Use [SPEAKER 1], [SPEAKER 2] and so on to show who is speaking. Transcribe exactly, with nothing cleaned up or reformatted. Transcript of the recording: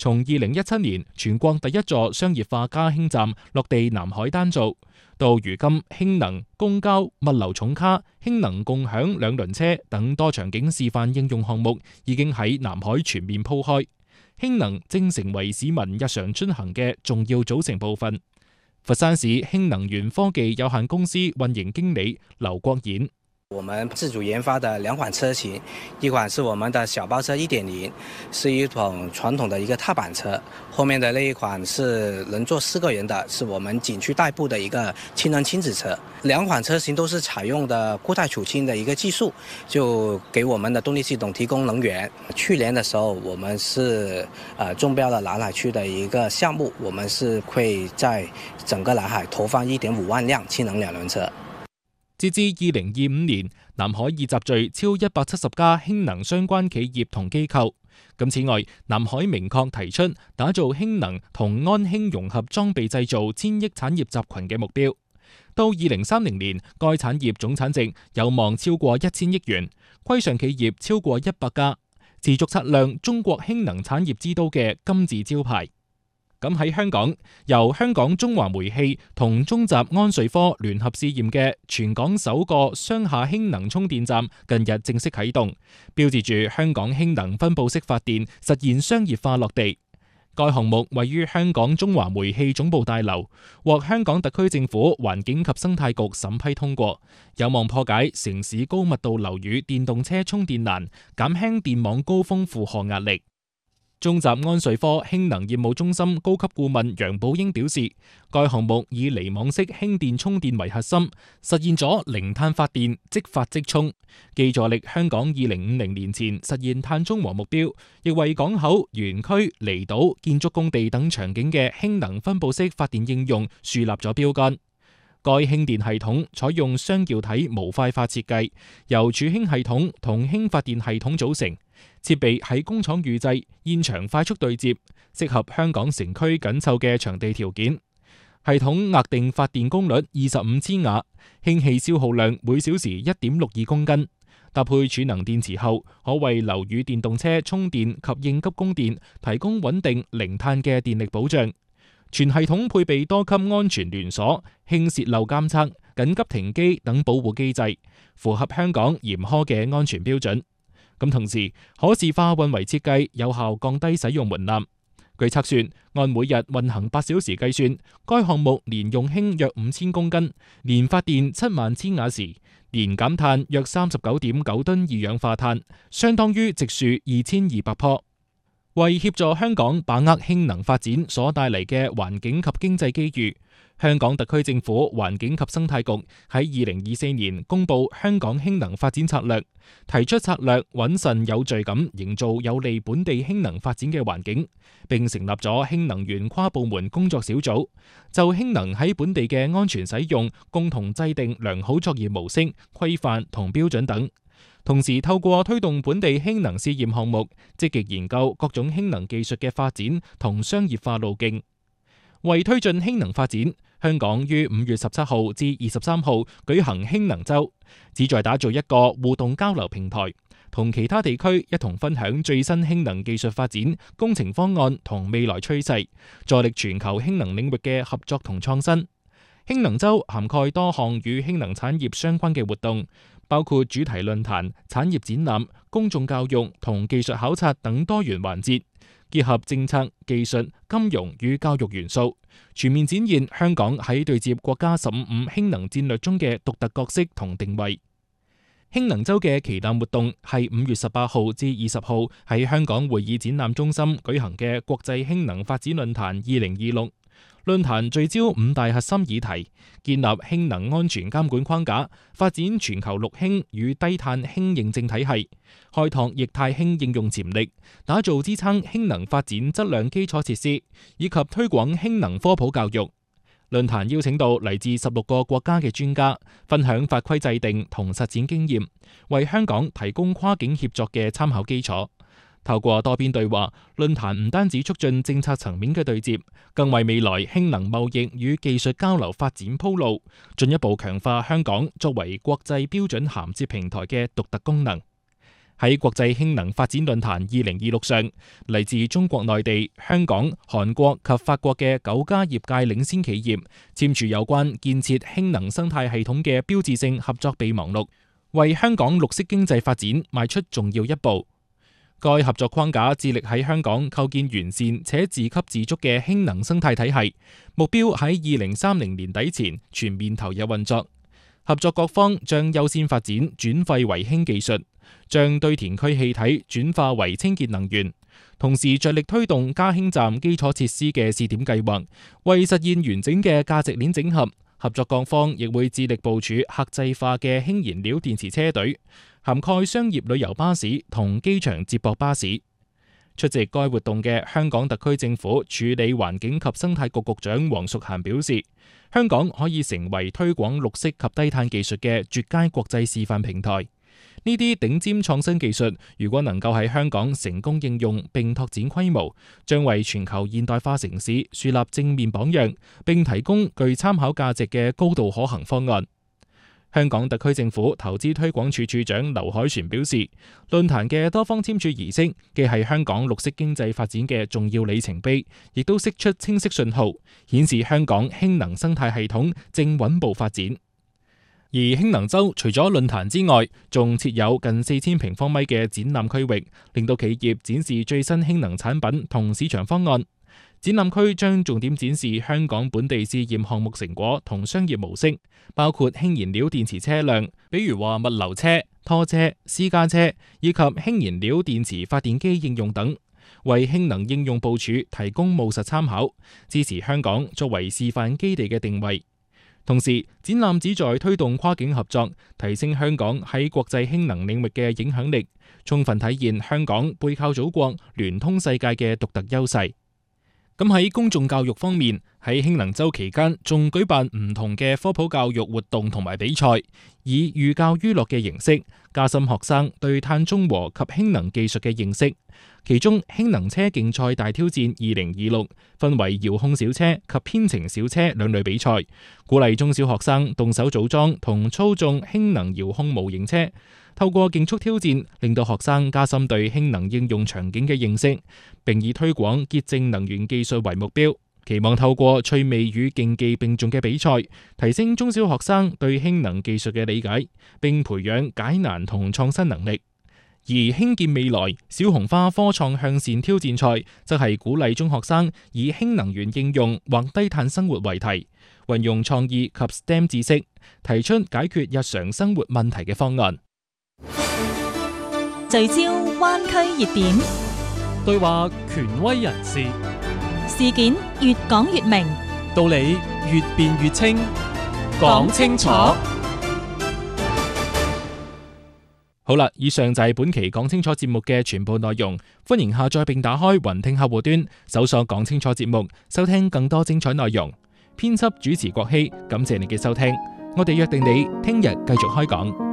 [SPEAKER 1] 從二零一七年全國第一座商業化加氫站落地南海丹造，到如今氫能、公交、物流重卡、氫能共享兩輪車等多場景示範應用項目已經喺南海全面鋪開，氫能正成為市民日常出行嘅重要組成部分。佛山市氫能源科技有限公司運營經理劉國演。
[SPEAKER 2] 我們自主研發的兩款車型，一款是我們的小包車一點零，是一種傳統的一個踏板車，後面的那一款是能坐四個人的，是我們景區代步的一個氫能親子車。兩款車型都是採用的固態儲氫的一個技術，就給我們的動力系統提供能源。去年的時候，我們是呃中標了南海區的一個項目，我們是會在整個南海投放一點五萬輛氫能兩輪車。
[SPEAKER 1] 截至二零二五年，南海已集聚超一百七十家氫能相關企業同機構。咁此外，南海明確提出打造氫能同安氫融合裝備製造千億產業集群嘅目標。到二零三零年，該產業總產值有望超過一千億元，規上企業超過一百家，持續擦亮中國氫能產業之都嘅金字招牌。咁喺香港，由香港中華煤氣同中集安瑞科聯合試驗嘅全港首個雙下氫能充電站近日正式啟動，標誌住香港氫能分布式發電實現商業化落地。該項目位於香港中華煤氣總部大樓，獲香港特區政府環境及生態局審批通過，有望破解城市高密度樓宇電動車充電難，減輕電網高峰負荷壓力。中集安瑞科氫能業務中心高級顧問楊寶英表示，該項目以離網式氫電充電為核心，實現咗零碳發電，即發即充，既助力香港二零五零年前實現碳中和目標，亦為港口、園區、離島、建築工地等場景嘅氫能分布式發電應用樹立咗標杆。該氫電系統採用雙橋體模塊化設計，由儲氫系統同氫發電系統組成，設備喺工廠預製，現場快速對接，適合香港城區緊湊嘅場地條件。系統額定發電功率二十五千瓦，氫氣消耗量每小時一點六二公斤。搭配儲能電池後，可為樓宇電動車充電及應急供電提供穩定零碳嘅電力保障。全系統配備多級安全聯鎖、氫洩漏監測、緊急停機等保護機制，符合香港嚴苛嘅安全標準。咁同時，可視化運維設計有效降低使用門檻。據測算，按每日運行八小時計算，該項目年用氫約五千公斤，年發電七萬千瓦時，年減碳約三十九點九噸二氧化碳，相當於植樹二千二百棵。為協助香港把握氫能發展所帶嚟嘅環境及經濟機遇，香港特區政府環境及生態局喺二零二四年公布香港氫能發展策略，提出策略穩慎有序咁營造有利本地氫能發展嘅環境，並成立咗氫能源跨部門工作小組，就氫能喺本地嘅安全使用，共同制定良好作業模式、規範同標準等。同時透過推動本地氫能試驗項目，積極研究各種氫能技術嘅發展同商業化路徑。為推進氫能發展，香港於五月十七號至二十三號舉行氫能週，旨在打造一個互動交流平台，同其他地區一同分享最新氫能技術發展、工程方案同未來趨勢，助力全球氫能領域嘅合作同創新。氫能週涵蓋多項與氫能產業相關嘅活動，包括主題論壇、產業展覽、公眾教育同技術考察等多元環節，結合政策、技術、金融與教育元素，全面展現香港喺對接國家十五五氫能戰略中嘅獨特角色同定位。氫能週嘅旗艦活動係五月十八號至二十號喺香港會議展覽中心舉行嘅國際氫能發展論壇二零二六。論壇聚焦五大核心議題，建立氫能安全監管框架，發展全球綠氫與低碳氫認證體系，開拓液態氫應用潛力，打造支撐氫能發展質量基礎設施，以及推廣氫能科普教育。論壇邀請到嚟自十六個國家嘅專家，分享法規制定同實踐經驗，為香港提供跨境協作嘅參考基礎。透過多邊對話，論壇唔單止促進政策層面嘅對接，更為未來氫能貿易與技術交流發展鋪路，進一步強化香港作為國際標準銜接平台嘅獨特功能。 喺國際氫能發展論壇二零二六上，嚟自中國內地、香港、韓國及法國嘅九家業界領先企業簽署有關建設氫能生態系統嘅標誌性合作備忘錄，為香港綠色經濟發展邁出重要一步。該合作框架致力喺香港構建完善且自給自足嘅氫能生態體系，目標喺二零三零年底前全面投入運作。合作各方將優先發展轉廢為氫技術，將堆填區氣體轉化為清潔能源，同時着力推動加氫站基礎設施嘅試點計劃，為實現完整嘅價值鏈整合。合作各方亦會致力部署客製化嘅氫燃料電池車隊，涵蓋商業旅遊巴士同機場接駁巴士。出席該活動嘅香港特區政府處理環境及生態局局長黃淑嫻表示，香港可以成為推廣綠色及低碳技術嘅絕佳國際示範平台。呢啲頂尖創新技術如果能夠喺香港成功應用並拓展規模，將為全球現代化城市樹立正面榜樣，並提供具參考價值嘅高度可行方案。香港特區政府投資推廣處處長劉凱旋表示，論壇嘅多方簽署儀式既係香港綠色經濟發展嘅重要里程碑，亦都釋出清晰信號，顯示香港氫能生態系統正穩步發展。而氫能洲除咗論壇之外，仲設有近四千平方米嘅展覽區域，令到企業展示最新氫能產品同市場方案。展覽區將重點展示香港本地試驗項目成果同商業模式，包括氫燃料電池車輛，比如話物流車、拖車、私家車，以及氫燃料電池發電機應用等，為氫能應用部署提供務實參考，支持香港作為示範基地嘅定位。同時，展覽旨在推動跨境合作，提升香港喺國際氫能領域嘅影響力，充分體現香港背靠祖國、聯通世界嘅獨特優勢。咁喺公眾教育方面，喺氫能週期間仲舉辦唔同嘅科普教育活動同埋比賽，以寓教於樂嘅形式，加深學生對碳中和及氫能技術嘅認識。其中，氫能車競賽大挑戰二零二六分為遙控小車及編程小車兩類比賽，鼓勵中小學生動手組裝同操縱氫能遙控模型車，透過競速挑戰，令到學生加深對氫能應用場景嘅認識，並以推廣潔淨能源技術為目標，期望透過趣味與競技並重嘅比賽，提升中小學生對氫能技術嘅理解，並培養解難同創新能力。而興建未來小紅花科創向善挑戰賽，則係鼓勵中學生以氫能源應用或低碳生活為題，運用創意及 S T E M 知識，提出解決日常生活問題嘅方案。
[SPEAKER 3] 聚焦灣區熱點，
[SPEAKER 4] 對話權威人士，
[SPEAKER 3] 事件越講越明，
[SPEAKER 4] 道理越辯越清，講清楚。
[SPEAKER 1] 好啦，以上就係本期講清楚節目嘅全部內容。歡迎下載並打開雲聽客戶端，搜索講清楚節目，收聽更多精彩內容。編輯主持郭希，感謝你嘅收聽。我哋約定你聽日繼續開講。